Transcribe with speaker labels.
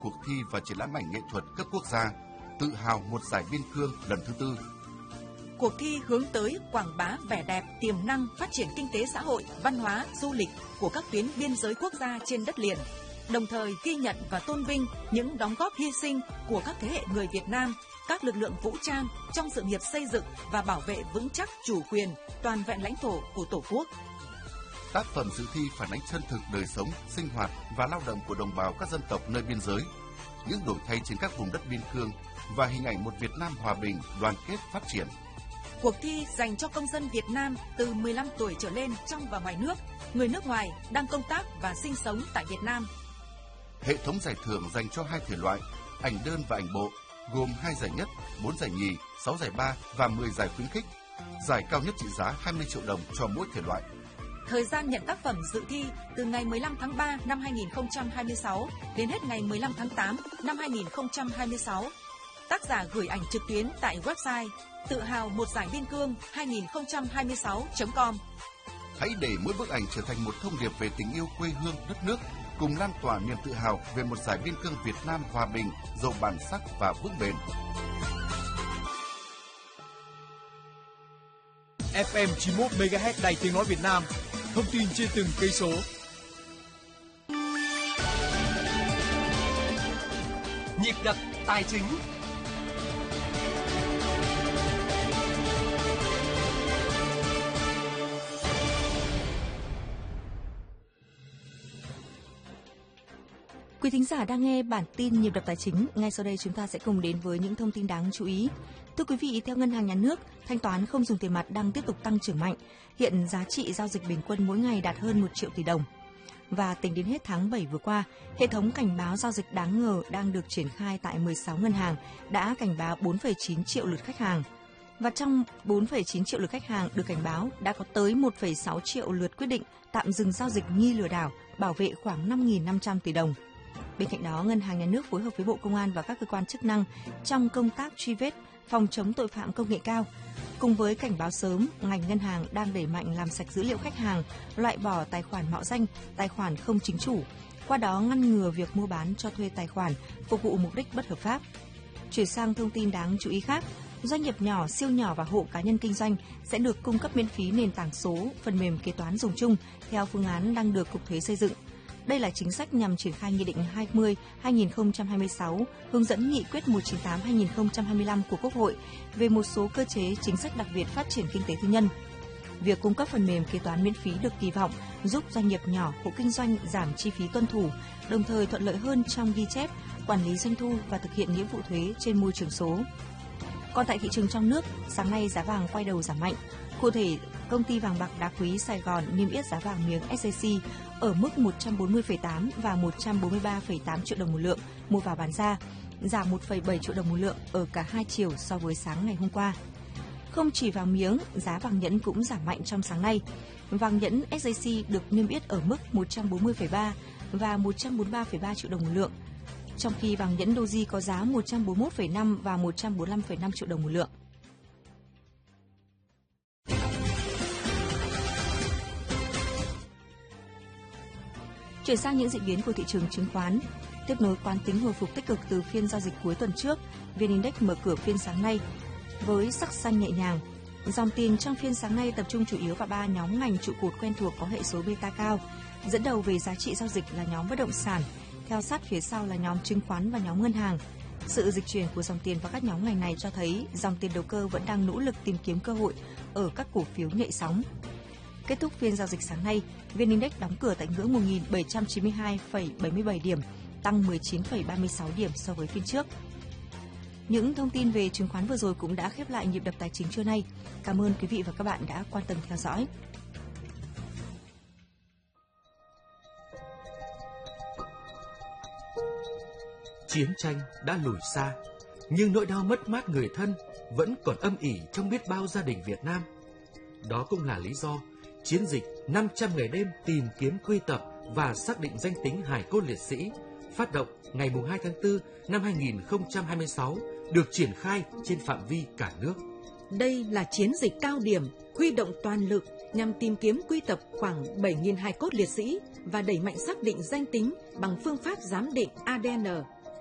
Speaker 1: cuộc thi và triển lãm ảnh nghệ thuật cấp quốc gia, tự hào một giải biên cương lần thứ 4.
Speaker 2: Cuộc thi hướng tới quảng bá vẻ đẹp, tiềm năng, phát triển kinh tế xã hội, văn hóa, du lịch của các tuyến biên giới quốc gia trên đất liền, đồng thời ghi nhận và tôn vinh những đóng góp hy sinh của các thế hệ người Việt Nam, các lực lượng vũ trang trong sự nghiệp xây dựng và bảo vệ vững chắc chủ quyền, toàn vẹn lãnh thổ của Tổ quốc.
Speaker 1: Tác phẩm dự thi phản ánh chân thực đời sống, sinh hoạt và lao động của đồng bào các dân tộc nơi biên giới, những đổi thay trên các vùng đất biên cương và hình ảnh một Việt Nam hòa bình, đoàn kết, phát triển.
Speaker 2: Cuộc thi dành cho công dân Việt Nam từ 15 tuổi trở lên trong và ngoài nước, người nước ngoài đang công tác và sinh sống tại Việt Nam.
Speaker 1: Hệ thống giải thưởng dành cho 2 thể loại, ảnh đơn và ảnh bộ, gồm 2 giải nhất, 4 giải nhì, 6 giải ba và 10 giải khuyến khích. Giải cao nhất trị giá 20 triệu đồng cho mỗi thể loại.
Speaker 2: Thời gian nhận tác phẩm dự thi từ ngày 15 tháng 3 năm 2026 đến hết ngày 15 tháng 8 năm 2026. Tác giả gửi ảnh trực tuyến tại website tự hào một giải biên cương 2026.com.
Speaker 1: Hãy để mỗi bức ảnh trở thành một thông điệp về tình yêu quê hương, đất nước, cùng lan tỏa niềm tự hào về một giải biên cương Việt Nam hòa bình, giàu bản sắc và vững bền.
Speaker 3: FM 91 MHz Đài Tiếng nói Việt Nam. Thông tin trên từng cây số.
Speaker 4: Nhịp đập tài chính.
Speaker 5: Quý thính giả đang nghe bản tin Nhịp đập tài chính. Ngay sau đây chúng ta sẽ cùng đến với những thông tin đáng chú ý. Thưa quý vị, theo Ngân hàng Nhà nước, thanh toán không dùng tiền mặt đang tiếp tục tăng trưởng mạnh. Hiện giá trị giao dịch bình quân mỗi ngày đạt hơn 1 triệu tỷ đồng. Và tính đến hết tháng 7 vừa qua, hệ thống cảnh báo giao dịch đáng ngờ đang được triển khai tại 16 ngân hàng đã cảnh báo 4,9 triệu lượt khách hàng. Và trong 4,9 triệu lượt khách hàng được cảnh báo đã có tới 1,6 triệu lượt quyết định tạm dừng giao dịch nghi lừa đảo, bảo vệ khoảng 5.500 tỷ đồng. Bên cạnh đó, Ngân hàng Nhà nước phối hợp với Bộ Công an và các cơ quan chức năng trong công tác truy vết, phòng chống tội phạm công nghệ cao. Cùng với cảnh báo sớm, ngành ngân hàng đang đẩy mạnh làm sạch dữ liệu khách hàng, loại bỏ tài khoản mạo danh, tài khoản không chính chủ, qua đó ngăn ngừa việc mua bán cho thuê tài khoản phục vụ mục đích bất hợp pháp. Chuyển sang thông tin đáng chú ý khác, doanh nghiệp nhỏ, siêu nhỏ và hộ cá nhân kinh doanh sẽ được cung cấp miễn phí nền tảng số, phần mềm kế toán dùng chung theo phương án đang được Cục Thuế xây dựng. Đây là chính sách nhằm triển khai Nghị định 20/2026, hướng dẫn Nghị quyết 198/2025 của Quốc hội về một số cơ chế chính sách đặc biệt phát triển kinh tế tư nhân. Việc cung cấp phần mềm kế toán miễn phí được kỳ vọng giúp doanh nghiệp nhỏ, hộ kinh doanh giảm chi phí tuân thủ, đồng thời thuận lợi hơn trong ghi chép, quản lý doanh thu và thực hiện nghĩa vụ thuế trên môi trường số. Còn tại thị trường trong nước, sáng nay giá vàng quay đầu giảm mạnh. Cụ thể, công ty vàng bạc đá quý Sài Gòn niêm yết giá vàng miếng SJC ở mức 140,8 và 143,8 triệu đồng một lượng mua vào bán ra, giảm 1,7 triệu đồng một lượng ở cả hai chiều so với sáng ngày hôm qua. Không chỉ vàng miếng, giá vàng nhẫn cũng giảm mạnh trong sáng nay. Vàng nhẫn SJC được niêm yết ở mức 140,3 và 143,3 triệu đồng một lượng, trong khi vàng nhẫn Doji có giá 141,5 và 145,5 triệu đồng một lượng. Chuyển sang những diễn biến của thị trường chứng khoán. Tiếp nối quán tính hồi phục tích cực từ phiên giao dịch cuối tuần trước, VN Index mở cửa phiên sáng nay với sắc xanh nhẹ nhàng. Dòng tiền trong phiên sáng nay tập trung chủ yếu vào 3 nhóm ngành trụ cột quen thuộc có hệ số beta cao. Dẫn đầu về giá trị giao dịch là nhóm bất động sản, theo sát phía sau là nhóm chứng khoán và nhóm ngân hàng. Sự dịch chuyển của dòng tiền vào các nhóm ngành này cho thấy dòng tiền đầu cơ vẫn đang nỗ lực tìm kiếm cơ hội ở các cổ phiếu nhạy sóng. Kết thúc phiên giao dịch sáng nay, VN Index đóng cửa tại ngưỡng 1.792,77 điểm, tăng 19,36 điểm so với phiên trước. Những thông tin về chứng khoán vừa rồi cũng đã khép lại nhịp đập tài chính trưa nay. Cảm ơn quý vị và các bạn đã quan tâm theo dõi.
Speaker 4: Chiến tranh đã lùi xa, nhưng nỗi đau mất mát người thân vẫn còn âm ỉ trong biết bao gia đình Việt Nam. Đó cũng là lý do chiến dịch 500 ngày đêm tìm kiếm quy tập và xác định danh tính hài cốt liệt sĩ phát động ngày 2 tháng 4 năm 2026 được triển khai trên phạm vi cả nước.
Speaker 2: Đây là chiến dịch cao điểm, huy động toàn lực nhằm tìm kiếm quy tập khoảng 7.000 hài cốt liệt sĩ và đẩy mạnh xác định danh tính bằng phương pháp giám định ADN.